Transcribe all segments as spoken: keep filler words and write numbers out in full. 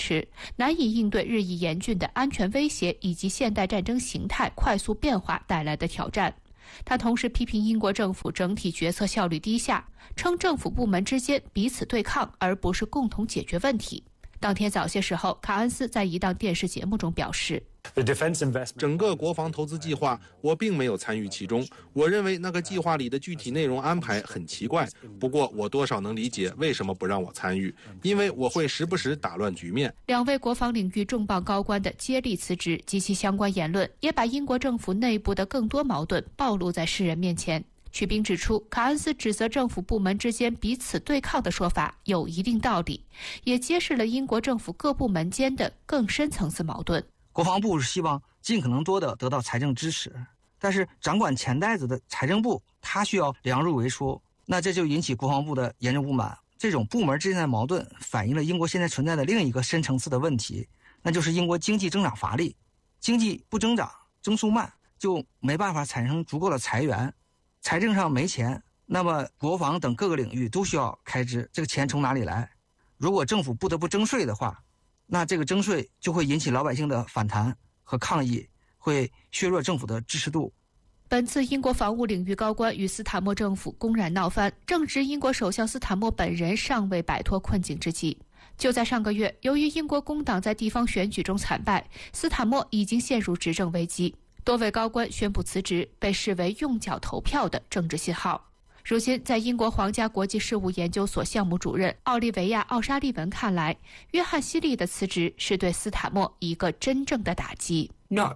持，难以应对日益严峻的安全威胁以及现代战争形态快速变化带来的挑战。他同时批评英国政府整体决策效率低下，称政府部门之间彼此对抗，而不是共同解决问题。当天早些时候，卡恩斯在一档电视节目中表示， 整个国防投资计划我并没有参与其中，我认为那个计划里的具体内容安排很奇怪，不过我多少能理解为什么不让我参与，因为我会时不时打乱局面。 两位国防领域重磅高官的接力辞职及其相关言论，也把英国政府内部的更多矛盾暴露在世人面前。曲斌指出，卡恩斯指责政府部门之间彼此对抗的说法有一定道理，也揭示了英国政府各部门间的更深层次矛盾。 国防部是希望尽可能多的得到财政支持，但是掌管钱袋子的财政部，他需要量入为出，那这就引起国防部的严重不满。这种部门之间的矛盾反映了英国现在存在的另一个深层次的问题，那就是英国经济增长乏力，经济不增长，增速慢，就没办法产生足够的财源。财政上没钱，那么国防等各个领域都需要开支，这个钱从哪里来？如果政府不得不征税的话，那这个征税就会引起老百姓的反弹和抗议，会削弱政府的支持度。 本次英国防务领域高官与斯坦默政府公然闹翻，正值英国首相斯坦默本人尚未摆脱困境之际。就在上个月，由于英国工党在地方选举中惨败，斯坦默已经陷入执政危机。多位高官宣布辞职，被视为用脚投票的政治信号。如今，在英国皇家国际事务研究所项目主任奥利维亚·奥沙利文看来，约翰·希利的辞职是对斯坦默一个真正的打击。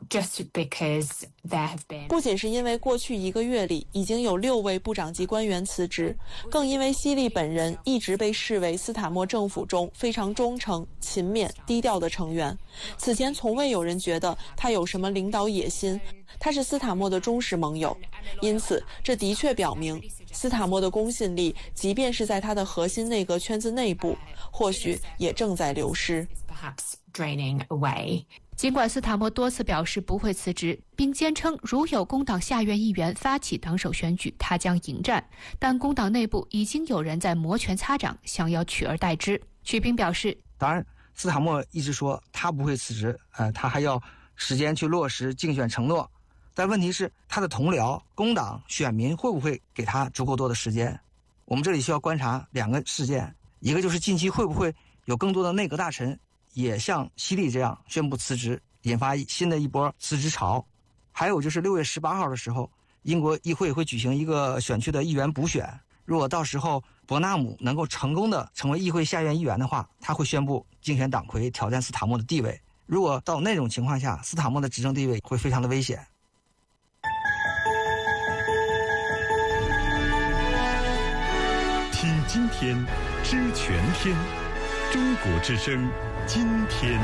不仅是因为过去一个月里已经有六位部长级官员辞职，更因为希利本人一直被视为斯坦默政府中非常忠诚、勤勉、低调的成员。此前从未有人觉得他有什么领导野心，他是斯坦默的忠实盟友。因此，这的确表明斯坦默的公信力，即便是在他的核心内阁圈子内部，或许也正在流失。 尽管斯坦默多次表示不会辞职，并坚称如有工党下院议员发起党首选举，他将迎战，但工党内部已经有人在摩拳擦掌，想要取而代之。曲斌表示， 当然斯坦默一直说他不会辞职，呃，他还要时间去落实竞选承诺，但问题是他的同僚工党选民会不会给他足够多的时间？我们这里需要观察两个事件，一个就是近期会不会有更多的内阁大臣也像希利这样宣布辞职，引发新的一波辞职潮。还有就是六月十八号的时候，英国议会会举行一个选区的议员补选，如果到时候伯纳姆能够成功的成为议会下院议员的话，他会宣布竞选党魁，挑战斯坦默的地位。如果到那种情况下，斯坦默的执政地位会非常的危险。 听今天，知全天，中国之声，今天。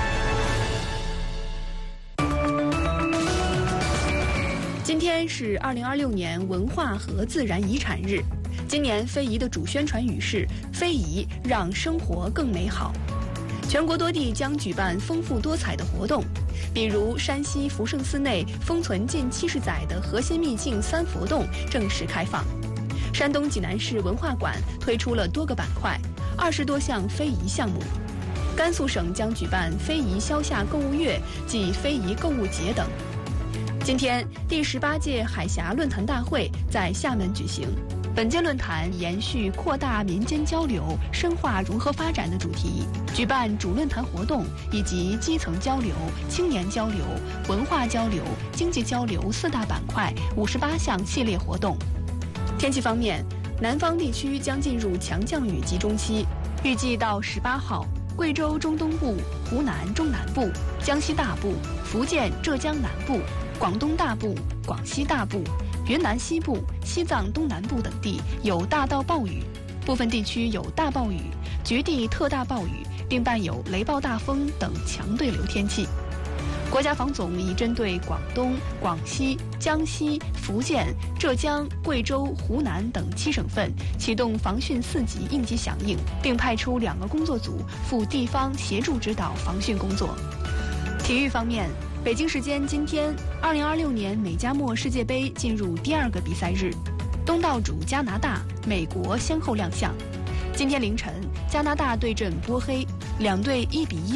今天是二零二六年文化和自然遗产日。今年非遗的主宣传语是“非遗让生活更美好”。全国多地将举办丰富多彩的活动，比如山西福圣寺内封存近七十载的核心秘境三佛洞正式开放。山东济南市文化馆推出了多个板块，二十多项非遗项目。甘肃省将举办非遗消夏购物月暨非遗购物节等。今天，第十八届海峡论坛大会在厦门举行。本届论坛延续扩大民间交流、深化融合发展的主题，举办主论坛活动以及基层交流、青年交流、文化交流、经济交流四大板块五十八项系列活动。天气方面，南方地区将进入强降雨集中期，预计到十八号，贵州中东部、湖南中南部、江西大部、福建、浙江南部、广东大部、广西大部、云南西部、西藏东南部等地有大到暴雨，部分地区有大暴雨、局地特大暴雨，并伴有雷暴大风等强对流天气。国家防总已针对广东、广西、江西、福建、浙江、贵州、湖南等七省份启动防汛四级应急响应，并派出两个工作组赴地方协助指导防汛工作。体育方面，北京时间今天，二零二六年美加墨世界杯进入第二个比赛日，东道主加拿大、美国先后亮相。今天凌晨，加拿大对阵波黑，两队一比一。